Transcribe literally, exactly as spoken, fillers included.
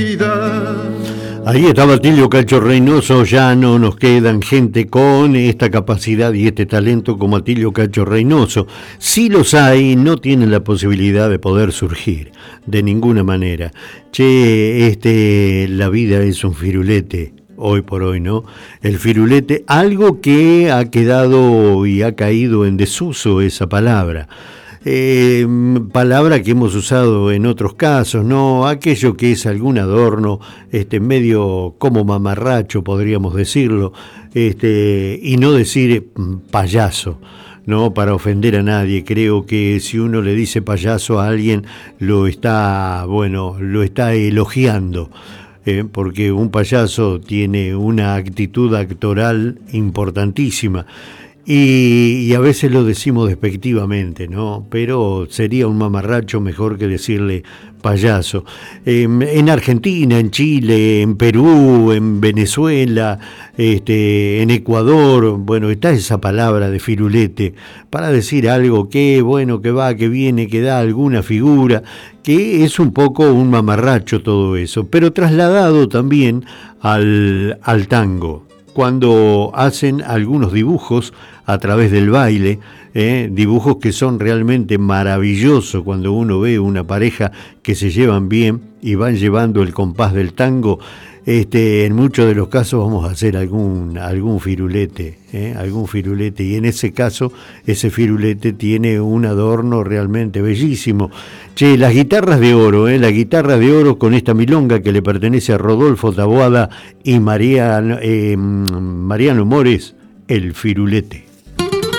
Ahí estaba Tilio Cacho Reynoso. Ya no nos quedan gente con esta capacidad y este talento como Atilio Cacho Reynoso. Si los hay, no tienen la posibilidad de poder surgir de ninguna manera. Che, este, la vida es un firulete. Hoy por hoy, ¿no? El firulete, algo que ha quedado y ha caído en desuso esa palabra. Eh, palabra que hemos usado en otros casos, ¿no? Aquello que es algún adorno, este, medio como mamarracho, podríamos decirlo, este, y no decir payaso, ¿no? Para ofender a nadie. Creo que si uno le dice payaso a alguien, lo está, bueno, lo está elogiando. Eh, porque un payaso tiene una actitud actoral importantísima y, y a veces lo decimos despectivamente, ¿no? Pero sería un mamarracho mejor que decirle payaso. Eh, en Argentina, en Chile, en Perú, en Venezuela, este, en Ecuador, bueno, está esa palabra de firulete para decir algo que, bueno, que va, que viene, que da alguna figura, que es un poco un mamarracho todo eso, pero trasladado también al, al tango. Cuando hacen algunos dibujos a través del baile, eh, dibujos que son realmente maravillosos cuando uno ve una pareja que se llevan bien y van llevando el compás del tango. Este, en muchos de los casos vamos a hacer algún, algún firulete, ¿eh? algún firulete, y en ese caso ese firulete tiene un adorno realmente bellísimo. Che, las guitarras de oro, ¿eh? las guitarras de oro con esta milonga que le pertenece a Rodolfo Taboada y Mariano, eh, Mariano Mores, el firulete.